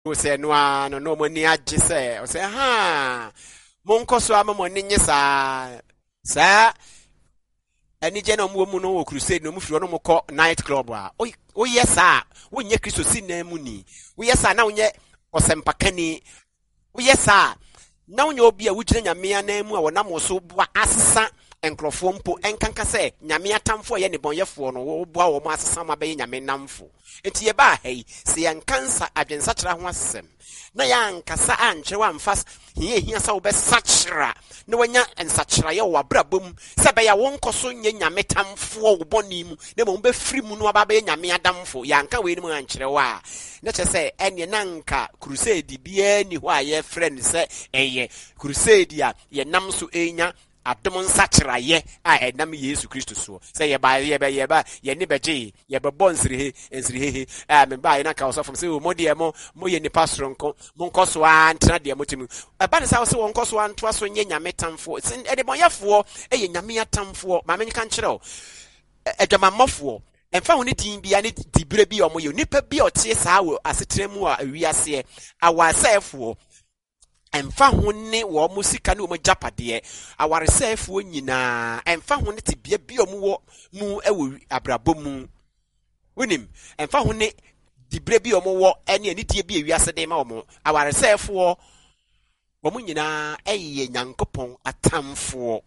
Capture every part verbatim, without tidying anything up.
say no no no money agye say. O say ha. Monko so ama money nye sa. Sa any general woman no crusade no mufri no moko night club a. Oh oh yes sir. Wo nye Kristo si na mu ni. Wo yes sir na wo nye osempakani. Wo yes sir. Na wo nye obi a wo gyina nyame na mu a wonam so boa asesa enkrofo mpo enkanka se nyame atamfo ye ne bonyefo no wo boa wo mo asesa ma be nyame namfo. Enti ye ba hei se yankansa adwensa kyera ho asem. Na yankasa ankyere wa mfas hiye hia sa wo be sachera. Na wanya ensachera ye wo abrabom se be ya wonkoso nye nyame tamfo wo boni mu na mo be firi mu no aba be nyame adamfo yanka we ni mu ankyere wa na che se ene nanka crusade bia ni ho a ye friend se eye crusade a ye nam so enya adom nsachera ye a enam Yesu Kristo so se ye ba ye ba ye ba ye ni beje ye be bonsrihe ensrihe a me ba ye na ka osofo se o modie mo mo ye ni pastor nko mo nkoso antra de motimu aba ne sa se won nkoso anto aso nye nyame tamfo e de bonyafo e ye nyame atamfo ma me kan kire o edwamamofo emfa ho ne tin bia ne dibire bi o mo ye nipa bi o tie saa wo asetremu a wiase awasefo emfa ho ne wo musika ne wo japade awaresefo nyina emfa ho ne tibia bi o mo mu ewo abrabomu wonim emfa ho ne dibire bi o mo wo ene ani tie bi awiase de ma o mo awaresefo wo mo nyina eye nyankopon atamfo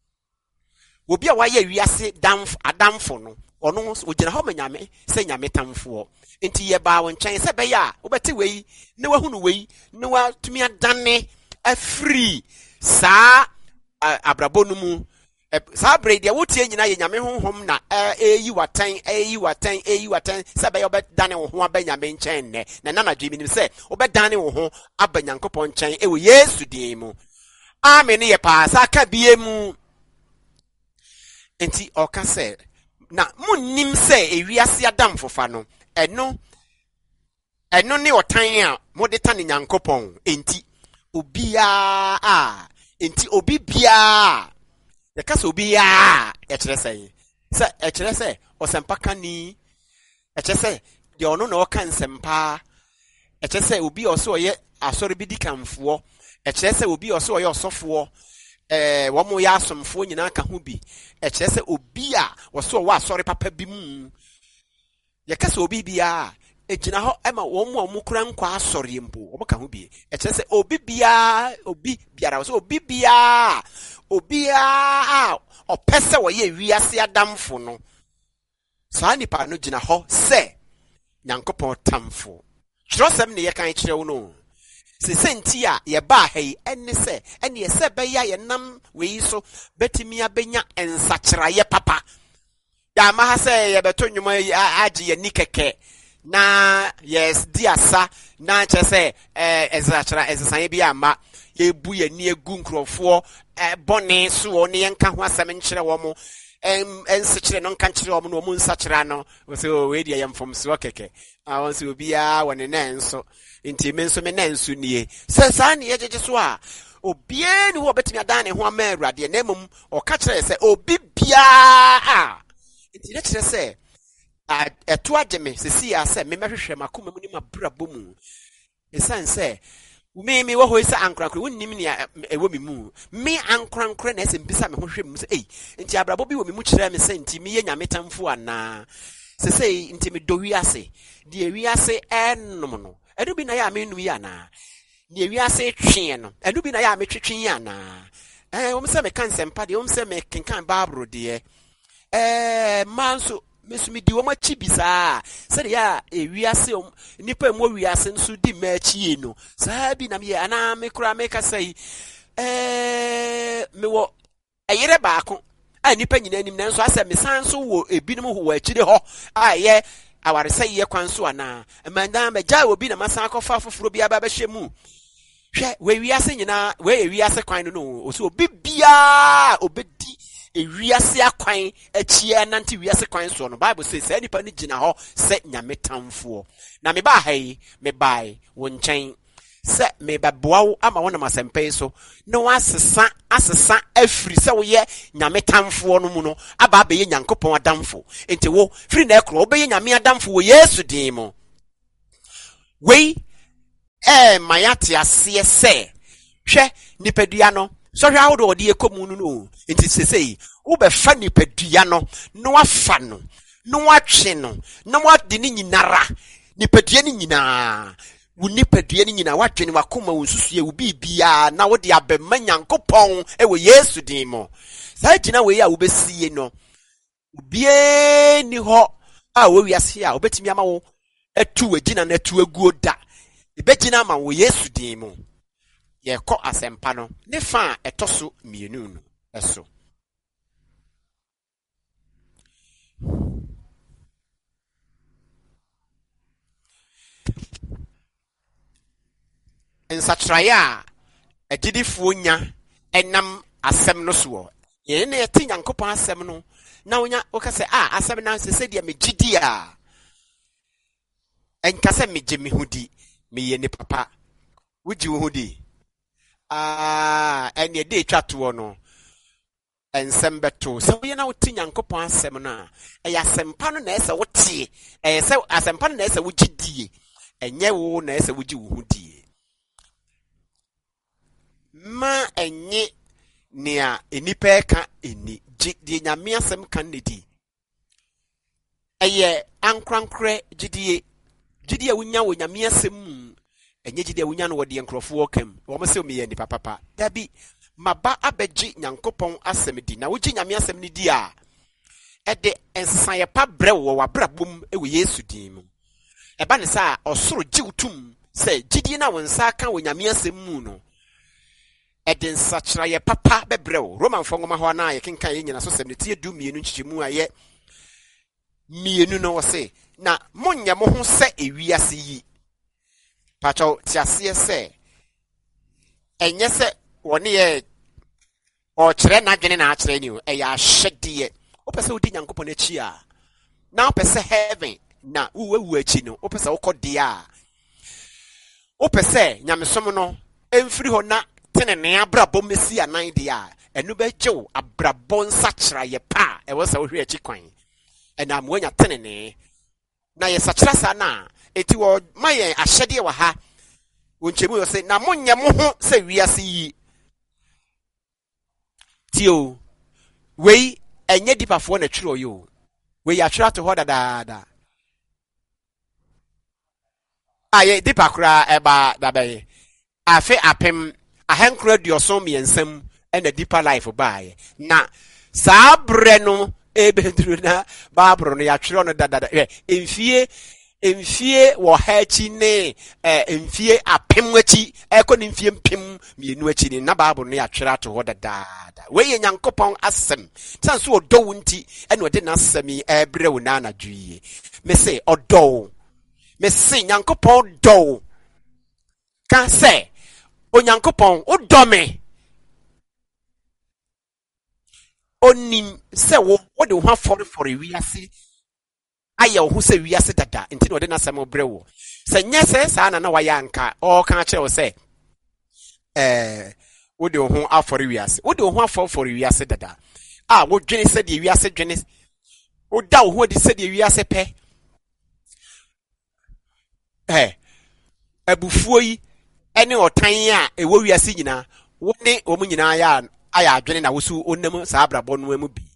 obi a waye awiase damf adamfo no ono ogina ho manyame se nyame tamfo enti ye ba won kyen se be ya obeti wei ne wahunu wei ne watumi adane afri sa abrabonu mu sa brede wotie nyina ye nyame honhom na eyi watan eyi watan eyi watan se be ya obedane wo ho abanyame nkyen ne na na nadwe minim se obedane wo ho abanyankopon nkyen ewo Yesu din mu amen ye pa sa ka bie mu enti oka se na munnim se ewiase adamfofa no eno eno ne otan a modeta ne nyankopon enti obia a enti obi bia ya kasa obia e kire se se e kire se osempaka ni e kire se de ono na oka nsempa e kire se obi oso ye asori bi dikamfo e kire se obi oso ye osofo eh wo mo ya asomfo nyina ka ho bi e kire se obi a woso wo asori papa bi mu ye kasa obi bia ejina ho ema wo mo mo kura nkwa asori mpo wo ka ho bi e kire se obi bia obi biara wo so obi bia obi a opese wo ye wiase adamfo no saa nipa no gina ho se nyankopon tamfo kirosem ne ye kan kire wo no se senti a ye ba hei enne se enne se be ya ye nam we so betimi abenya ensachera ye papa ya ma ha se ye beto nwuma agi ye nikeke na yes diasa na che se eh ensachera ensanye bi ama ye bu ye ni egu nkrofo eh bone so ne ye nka ho asem nkire wo mo em ensachera no nka nkire wo mo no mo nsachera no so we dia ye mfom so keke a won se obi a woni na enso inti menso me nansu nie se sa ne yejeje so a obie ni wo betimi adane ho ama awurade na emum o ka kire se obi bia a inti ne kire se a eto ageme se si ya se me mehwehwe makoma mu ni mabrabo mu esan se me me wo ho isa ankrankra wonnim ne ewo mi mu me ankrankra na ese mbisa me ho hwe mu se ei inti abrabo bi wo mi mu kire me se inti me ye nyame tamfo ana se se inti me do wiase de wiase ennom no edu bi na ya me nu ya na ne wiase twe no edu bi na ya me twetwe ya na eh wo se me kan sempa de wo se me kenkan babro de eh manso mesumi di wo ma chi bisa se de ya e wiase nipa mo wiase nso di ma chi no sa bi na me ana me kura me ka sai eh me wo ayere baako a nipa nyina anim na nso asa me sanso wo ebinim ho wa akire ho a ye awarese ye kwanso ana amanda meja obi na masan akofa foforo bia ba behwe mu hwe we wiase nyina we wiase kwan no no o so obi bia obedi e wiase akwan achie nante wiase kwan so no bible says say nipa ni gina ho se nyame tamfo na me ba hai me bai wo nchen se me ba boawo ama wona masempe so no asesa asesa afri se wo ye nyame tamfo no mu no aba ba ye nyankopon adamfo enti wo firi na ekro wo be ye nyame adamfo wo Yesu din mo wei eh mayate ase se hwe nipadua no so hwe awodo ode ekomu no no enti sesei wo be fa nipadua no no afa no no atwe no no wade ni nyinara nipadua ni nyina wo nipadua ni nyina watwe ni wakoma wo susuye wo bibia na wo de abema Nyankopon ewo Yesu din mo sai gina we ya wo besie no bie ni ho a wo wiase a obetimi ama wo atu agina na atu aguo da ebegina ama wo Yesu din mu ye kɔ asempa no ne fa etoso mienu no eso ensatraya agidifo nya enam asem no so ye ne yeti Nyankopon asem no na wonya okase ah asem na se dia megidi a enkase meje me hudi me ye ne papa wuji wo hudi ah ene de twato no ensem beto so ye na woti Nyankopon asem na e ya sempa no na ese wotie e se asempa no na ese wugidie enye wo na ese wuji wo hudi ma enye nia enipa ka eni gidi nyame asem kan nedi eye ankrankre gidie gidie wunya wo nyame asem enye gidie wunya no wode enkrofo okam wo mo se o meye ni papa dabi maba abeji Nyankopon asem di na wuji nyame asem ni di a ede ensaye pa bre wo wabrabom ewo Yesu din mu eba ne sa osoro giwtum se gidie na wonsa ka wo nyame asem mu no eden sachra ye papa bebreo Roman fongoma ho na ye kenkan ye nyina so sem ne tie du mienu nchichimu aye mienu no wo se na monye mo ho se ewiase yi pacho tiase se enye se woni ye o kire na dwene na akire ni o e ya hyede o pese odi Nyankopon achi a na o pese heaven na uwewu achi no o pese ukode a o pese nyamesom no emfiri ho na tene ne abrabom mesi anan dia enu be gyew abrabon sachra ye pa e wo se wo hwe achi kwan ena moanya tene ne na ye sachra sa na eti wo maye ahyede wa ha wonchemu yo se na monye mo ho se wiase yi tio wei enye dipafo na twiro yo wei atwira to ho dadaada aye dipakura eba dabe afe apem ahenkro dioso miensam ena deeper life bae na sabre no ebedru na babro no ya twiro no dadada emfie emfie wo ha chi ne emfie apem achi eko ne mfie mpem mienu achi ne na babro no ya twira to ho dadada we Nyankopon asem sanso odo wunti ena ode na asemi ebre wo na na dwie me say odo me say Nyankopon do kan say Onyankopon odome onim se wo wode ho afore fore wiase aye wo se wiase dada enti no de na asem obrewo se nye se sa na na wa yanka o kan kire wo se eh wode ho afore wiase wode ho afore fore wiase dada ah wo dwene se de wiase dwene wo da wo ho de se de wiase pe eh abufuo yi ene otan a ewo wiase nyina woni omu nyina ya aya adwene na wosu onam sa abrabo no amu bi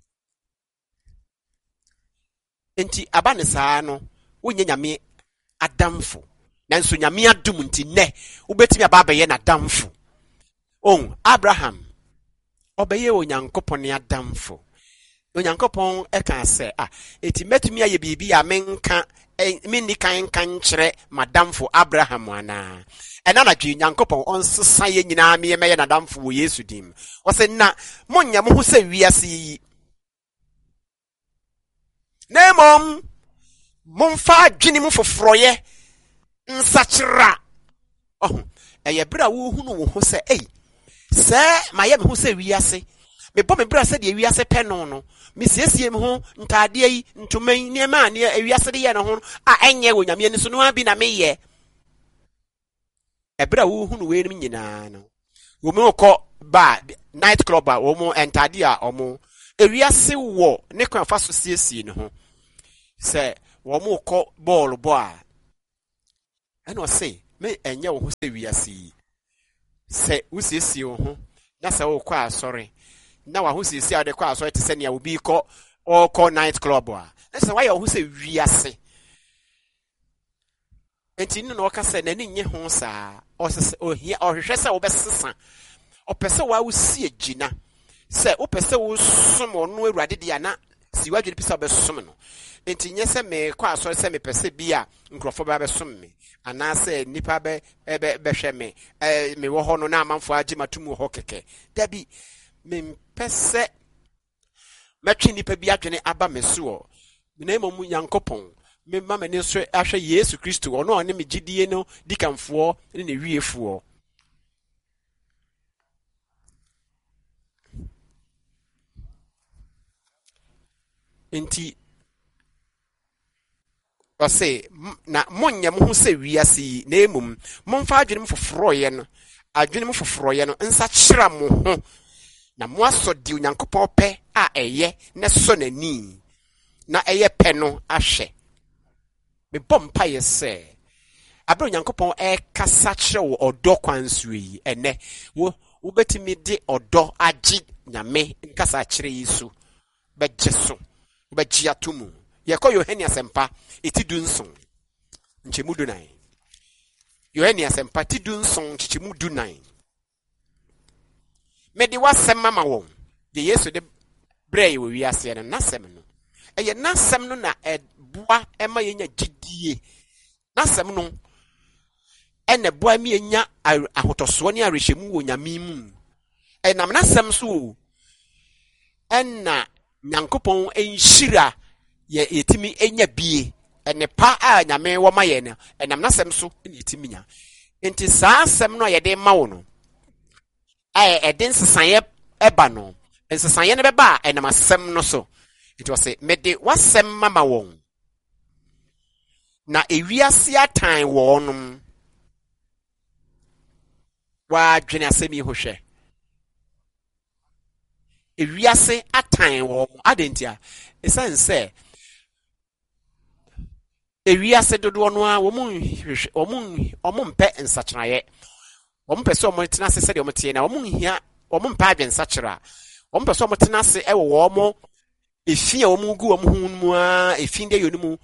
enti abane saa no wonye nyame adamfo nanso nyame adum nti ne wobetimi aba abaye na adamfo on Abraham obeye Onyankopon adamfo Onyankopon eka se ah eti metumi aye bibi a menka minni kan kan kyerɛ madamfo Abraham ana ɛna na dwi Nyankopon onsesa ye nyina me ye na damfo wo Yesu dim o se na monnya mo ho sɛ wiase yi na mom momfa adwene mu foforoye nsakyera oh ɛyɛ bra wo hunu wo ho sɛ ei sɛ maye me ho sɛ wiase me bɔ me bra sɛ de wiase pɛ no no me siesie me ho ntade yi ntoman ne ma ne wiase de ye no ho a enye wo nyame ni so no abi na me ye ebra wo hunu we nim nyina no wo me okọ ba night club a wo mo ntade a omo ewiase wo ne kwa fa so siesie ne ho se wo mo okọ ball bo a eno se me enye wo ho se wiase se usiesie wo ho na se wo kwa asori na wa ho siesie ade kwa asori te se ne obi ko or call night club a na se why wo se wiase enti no no ka se na ni nye ho saa o se ohia o hwehwe se wo besesa o pese wa wo sie gina se wo pese wo som ono awurade dia na si wadwe pese obesom no enti nye se me kwa asori se me pese bia nkrofo ba besom me ana se nipa be be behwe me eh me wo ho no na amanfo agi matumu ho keke dabi me pese metwe nipa bi adwene aba meso me na emu Nyankopon me ma me ne so ahwe Yesu Kristo ono one me gidie no dikamfo ne ne wiefo enti o se na monye mo ho se wiase na emum momfa adwene mo foforoye no adwene mo foforoye no nsa kyera mo ho na mo asodi Onyankopon pe a eye ne so nani na eye pe no ahwe me bompa ye se abro Onyankopon e kasa kyere wo odo kwansu yi ene wo wo betimi de odo agi nyame nkasa kyere yisu bejeso beji atumu yeko Yohane asempa etidu nson nchemu du nine Yohane asempa tidu nson nchemu du nine me de wasem mama won de Yesu de brey wo wiase no nasem no eye nasem no na eboa ema yenya gidie nasem no ene boa mi enya ahotoso ne arehemu wo nyame mu enam nasem so enna Nyankopon enhyira ye yetimi enya bie ene pa a nyame wo maye no enam nasem so ene yetimi nya enti saa asem no ye de ma wo no ai eden sesaye eba no ensesaye ne beba enam asem no so it was say me de wasem mama won na ewiase atan wonum wa dwene asemi hohwe ewiase atan won adentia esanse ewiase dodo no a wo mun wo mun wo mun pe nsachiraye wo mun pe so mo tena se se de wo tie na wo mun hia wo mun pa adwen nsachira wo mun pe so mo tena se e wo wo mo efia wo mun gu wo mun mu a efin de yonumu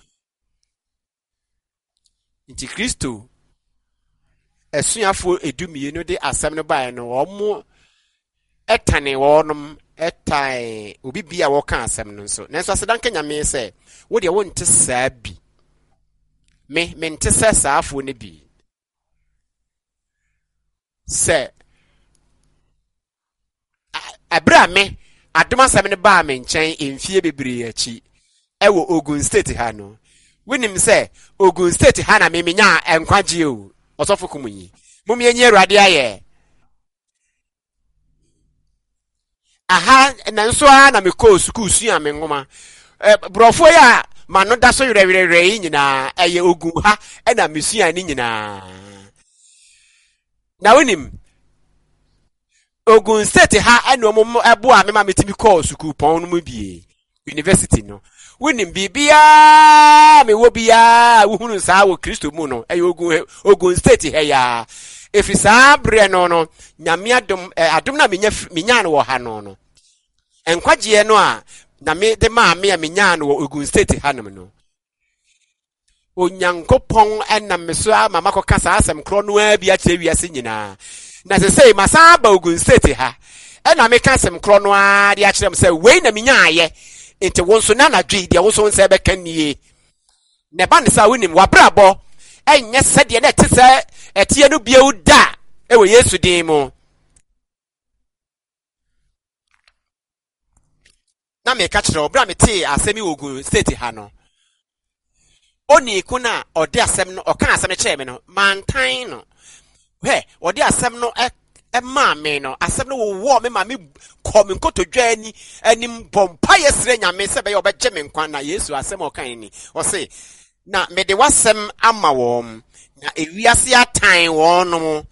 nti Kristo esuafo edumie no de asem no bae no wo mo etane wonum etai obi bia wo kan asem no nso nanso asedanka nyame se wo de wo nte saa bi me me nte saa saafo ne bi se abra me adoma asem ne ba me nchen emfie bebre achi ewo Ogun State ha no winim se Ogun State ha na me menya enkwagye o osofo kumunyi mum yenye Awurade aye aha nanso a na me ko school sua me ngoma eh brofo ya mano da so yerewere nyina eye Ogun ha e na mesua ni nyina na wonim Ogun State ha eno mo ebo a me ma metimi ko school pon no mu bie university no wonim bibia me wo bia wo hunu saa wo Kristo mu no eye Ogun Ogun State he ya efisa bre no no nyame adom adom na menya menya no wo ha no no enkwagye no a na me de ma me menya no wo Ogun State ha no no Onyankopon enam meso ama makoka saa asem kro no a bia kire wiase nyina na se sei masa ba Ogun State ha ena me ka asem kro no a de a kire m se wei na menya aye enti wonso na na dwi de wonso nse be kanie ne ba ne sa wonim wabrabo enye sede na tese etie no bieu da ewe Yesu din mu na me ka kire obra me te asemi Ogun State ha no oni kuna ode asem no oka asem kire me no mantan no he ode asem no e e ma me no asem no wo me ma me kom nkotodwa ani anim bompa yesre nyame se be obegye me nkwa na Yesu asem okan ni o se na me de wasem ama wom na ewiase atan wonum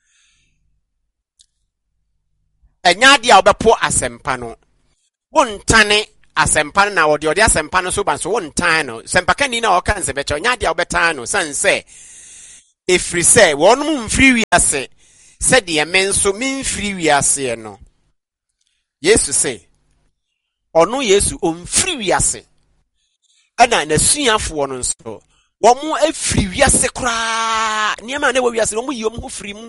enya dia obepo asempa no wontane asempa na ode ode asempa no so ban so wontan no sempa kan ni na okan se be cho nya dia obetan no sanse Efiri sɛ wɔnom mfiri wiase sɛdeɛ me nso memfiri wiase no. Yesu sɛ ɔno Yesu ɔmfiri wiase. Ɛna n'asuafoɔ no nso wɔn afiri wiase koraa. Nneɛma na ɛwɔ wiase no wɔn yi wɔn ho firi mu.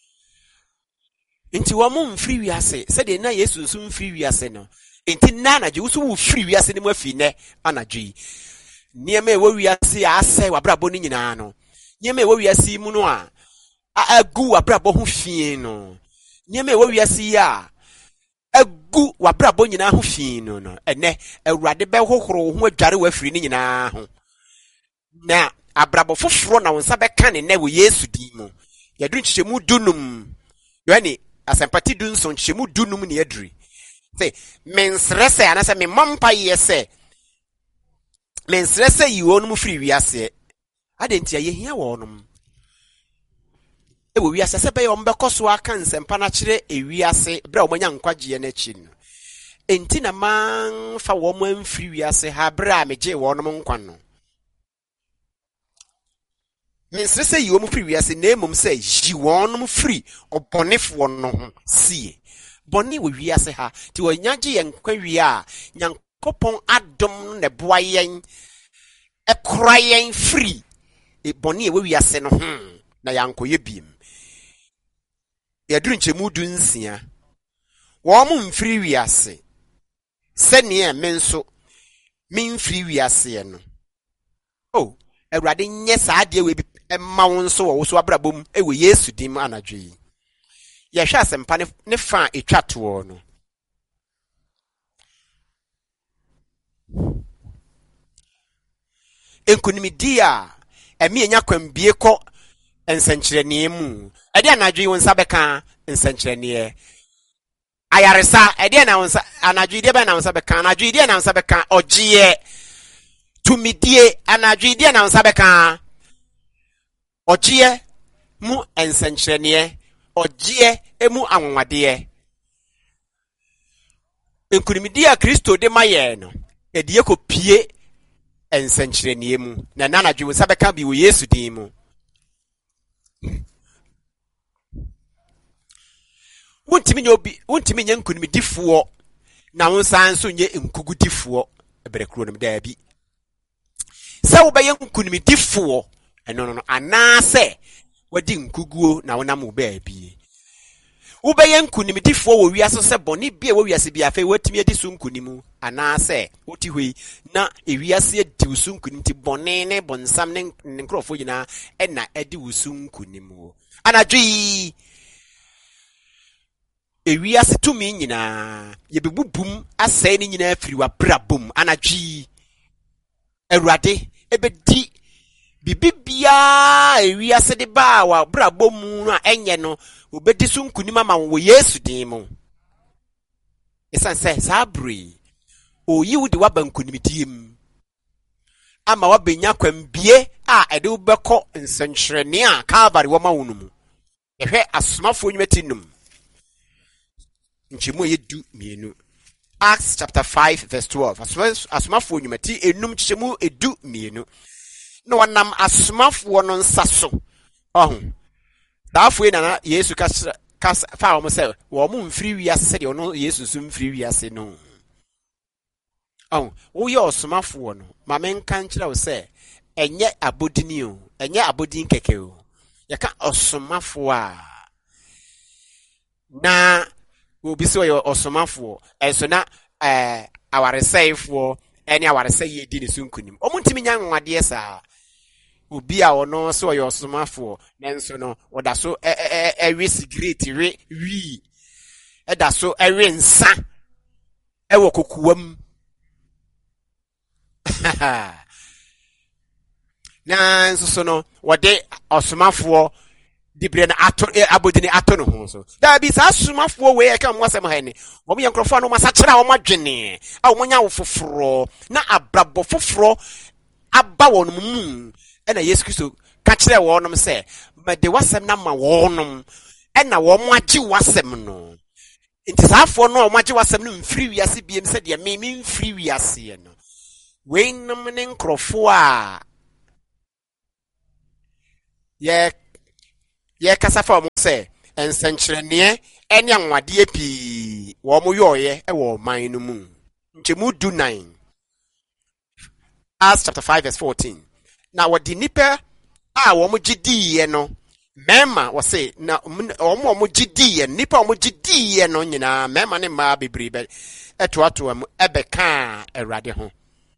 Nti wɔn mfiri wiase sɛdeɛ na Yesu nso mfiri wiase no. Nti na anadwo wo so wo firi wiase no mu afi nɛ anadwo yi. Nneɛma ɛwɔ wiase a asɛ w'abrabɔ no nyinaa no. Nneɛma ɛwɔ wiase mu no a agu w'abrabɔ ho fie no. Nneɛma ɛwɔ wiase yi a agu w'abrabɔ nyinaa ho fie no no. Ɛnɛ Awurade bɛhohoro ho adware w'afiri no nyinaa ho. Na abrabɔ foforo na wo nsa bɛka ne nɛ wɔ Yesu din mu. Yɛduru nkyɛmu dunum. Yɛne asɛmpati du nso nkyɛmu dunum ne yɛduri. Sɛ mensrɛ sɛ anasɛ memmɔ mpaeɛ sɛ mensrɛ sɛ yi wɔnom firi wiase. Ade nti a yɛhia wɔnom. Ewo wiase sɛ bɛyɛ wɔn bɛkɔ so aka nsɛmpa na kyerɛ ewiase bra wɔn anya nkwagyeɛ n'akyi no. Enti na man fa wɔn amfiri wiase ha bra a megye wɔnom nkwa no. Mensrɛ sɛ yi wɔn firi wiase na emom sɛ yi wɔnom firi ɔbɔnefoɔ no ho sie. Bɔne wɔ wiase ha ti wɔnyagye yɛn nkwa wie a Nyankopɔn adom na boa yɛn ɛkora yɛn firi e bɔne wɔ wiase no ho na yɛankɔyɛ biem. Yɛduru nkyɛmu du nsia. Wɔn mfiri wiase sɛnea me nso memfiri wiase no. Oh, Awurade nyɛ saa deɛ wɔ bi ɛma wo nso wɔ wo so abrabɔ mu ɛwɔ Yesu dim anadwo yi. Yɛhwɛ asɛmpa ne ne fa a etwa toɔ no. Enkunimidi a ɛmi enya kwambie kɔ nsɛnkyerɛnee mu. Ɛde anadwo yi wo nsa bɛka nsɛnkyerɛnee. Ayaresa ɛde na wo nsa anadwo yi de bɛ na wo nsa bɛka. Anadwo yi de na wo nsa bɛka ɔgyeɛ. Tumidie anadwo yi de na wo nsa bɛka. Ɔgyeɛ mu nsɛnkyerɛnee. Ɔgyeɛ emu anwadeɛ. Enkunimidi a Kristo de ma yɛ no. Ɛde yɛ pie nsɛnkyerɛnee mu. Na nanadwo wo nsa bɛka bi wɔ Yesu din mu. Wontimi nye obi, wontimi nye nkunimidifoɔ na wo nsa nso nye nkugudifoɔ eberekuro no da bi. Sɛ wo bɛyɛ nkunimidifoɔ ɛno no no anaasɛ wadi nkuguo na wonam wo ba bi. Wo bɛyɛ nkunimidifoɔ wɔ wiase sɛ bɔne bia wɔ wiase bia afei watimi adi so nkunimu anaasɛ woti hɔ yi na ewiase adi wo so nkunim ti bɔne ne bɔnsam ne nkrɔfo nyinaa ɛna adi wo so nkunimu. Anadwo yi ewiase tumi nyinaa yebebubum asɛe ne nyinaa firi w'abrabom. Anadwo yi Awurade ebedi bibibia ewiase de ba w'abrabom no a ɛnyɛ no obedi so nkunim ama wo Yesu din mu. Esan sɛ saa bere oyi wo de waba nkunimdiem ama wabenya kwambie a ɛde wo bɛkɔ nsɛnkyerɛnee a Calvary wɔ ma wo no mu. Ehwɛ asomafo nwumati num nkyemu yedu mienu. Acts chapter five verse twelve. Asomafo nwumati enum nkyemu edu mienu. Na wanam asomafo no nsa so. Ɔho daafo na Yesu kasa kasa fa wɔn sɛ wɔn mfiri wiase sɛ deɛ ɔno Yesu so mfiri wiase no. Ɔho wo yɛ ɔsomafo no ma me nka nkyerɛ wo sɛ ɛnyɛ abodini o, ɛnyɛ abodin kɛkɛ o. Yɛka ɔsomafo a na obi sɛ ɔyɛ ɔsomafo ɛso na ɛɛ awaresɛefoɔ ɛne awaresɛe yɛ di ne so nkunim. Ɔmo ntimi nya nwadeɛ saa. Obi a ono so ɔyɛ ɔsomafo nanso no ɔda so ɛwe cigarette we wi ɛda so ɛwe nsa ɛwɔ kokuwam. Na nso so no wɔde ɔsomafo dibre na ato abodini ato no ho so. Da bi saa ɔsomafo we ɛka mo asɛm ha ni. Wɔn yɛ nkrɔfo no masakyera wɔn adwene a wɔn nya wo foforo na abrabɔ foforo aba wɔn mu. Ɛna Yesu Kristo ka kyerɛ wɔnom sɛ mede wasɛm na ma wɔnom ɛna wɔn agye wasɛm no. Nti saafo no a wɔn agye wasɛm no mfiri wiase biem sɛ deɛ me me mfiri wiase no. Weinam ne nkrɔfo a ye ye kasa fa mo se ensenkyerene ene anwade pii wo mo yoye e wo man no mu nchemu du nine Acts chapter five verse fourteen. Now what the nipa ah wo mo gidi no mema wo say na omo mo gidi nipa mo gidi no nyina mema ne ma bebre be eto ato am ebeka awrade ho.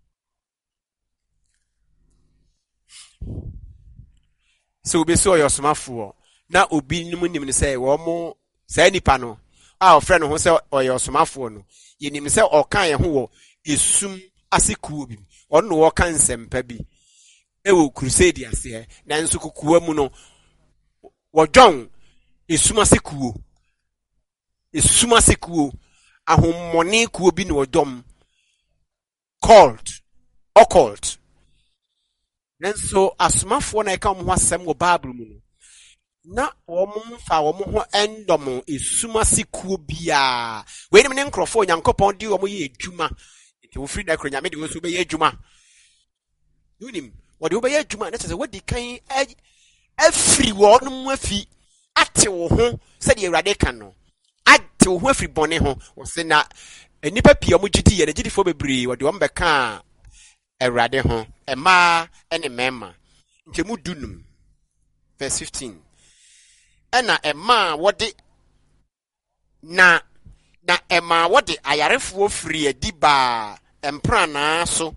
So be so your smafo na obi nim nim ne say wo mo say nipa no ah o friend ho say your smafo no yenim say o kan ye ho wo esum asekuo bi ono wo kan sempa bi ewo crusade ase na nso kukuwa mu no wo dwon esum asekuo esum asekuo ahommone kuo bi no wodom called occult nanso asomafo na eka mo ho asem wo bible mu no na wo mo fa wo mo ho endom esum asekuo bia we nim ne nkrofo nyankopon di wo mo ye adwuma ti wo free da kronya me de wo so be ye adwuma unim wo de wo be ye adwuma na tese wodi kan afri wo no mu afi ate wo ho se de awrade kan no ate wo ho afri bone ho wo se na enipa pia mo gidi ye na gidi fo bebre wo de wo mbeka awrade ho ema ene mema nchemu dunum verse fifteen ena ema wo de na na ema wo de ayarefo free adiba emprana so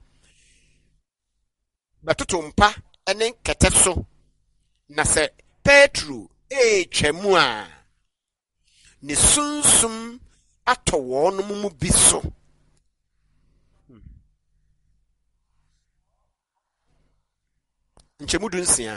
betoto mpa ene kete so na se Petro e twemu a ne sunsum ato wonu mu bi so nchemu dunsia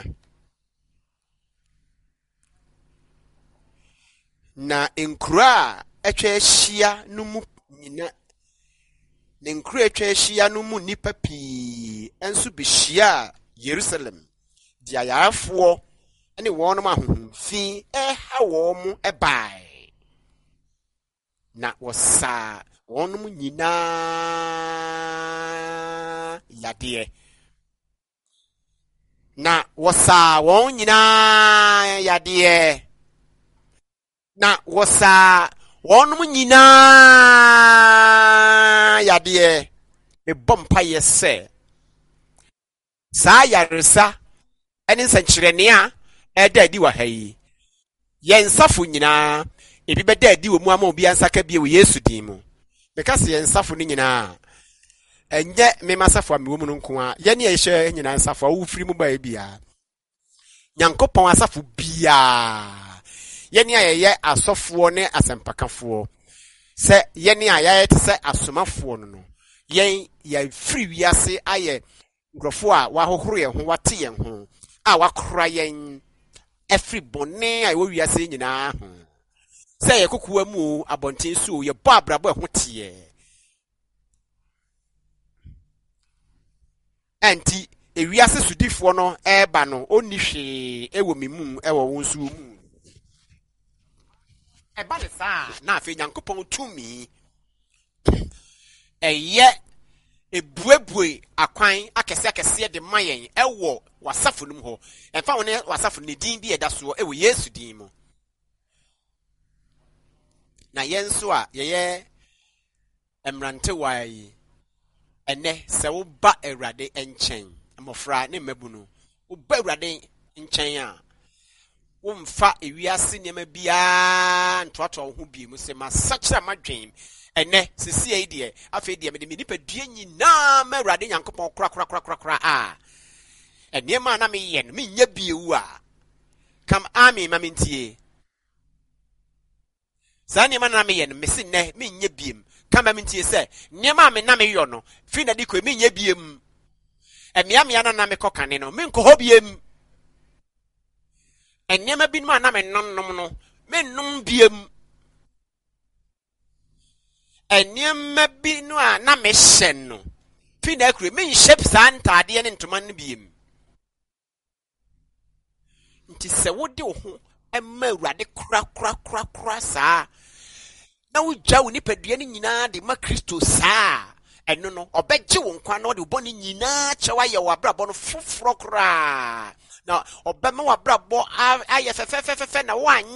na enkura etwa ahia no mu nyina na enkura etwa ahia no mu nipa pii enso behia Jerusalem di ayarafo ene wonu ma hohomfi e ha wo mu e bai na wosa wonu mu nyina yade na wosa won nyina yade na wosa wonu mu nyina yade e bompa yese sa yaresa ene nsankyerene a eda adi wa hayi yensafo nyina ebi beda adi wo mu ama obi ansaka bie wo Yesu din mu because yensafo ni nyina enye me masafo a me wo mu nko a ye ne ehye nyina nsafo wo firi mu ba bia Nyankopon asafo bia ye ne ayeye asofo ne asempakafo se ye ne ayaye te se asomafo no no yen ya firi wiase aye ngrofo a wa hohoro ye ho wate ye ho a wakora yen every bone a wo wiase nyina ho se ye kokoa mu abonten so ye bo abrabo ho tie anti e wiase sudifo no eba no oni hwe ewo mimu ewo wonsu mu eba ne sa na afi Nyankopon tumi eye ebuebue akwan akese akese de mayen ewo wasafo num ho emfa woni wasafo ne din bi eda so ewo Yesu din mu na yenso a yeye emrante wai ene se wo ba awrade enchen amofra ne mabunu wo ba awrade enchen a wo mfa ewiase ne ma bia ntoato ho bi mu se masachira madwen ene sisi e de afa de me de nipa due nyina ma awrade Nyankopon kra kra kra kra a ene ma na me ye no me nya biewu a kam ami ma mentie sani ma na me ye no me se ne me nya biem kama mentie se niema me na me yo no fi na diko me nya biem emia mia na na me kokane no me nko ho biem eniema bi ma na me nonnom no me nnom biem eniema bi no a na me hyen no fi na akure me nhye santa ade ne ntoma no biem nti se wode wo ho emma awrade kra kra kra kra saa na uja wo nipadua ni nyina de ma Kristo saa eno no obegye wo nkwa na wo de bo ni nyina chewa ye wo abrabọ no foforo kra na ɔbɛma wabrabɔ ayɛ fɛfɛfɛfɛ na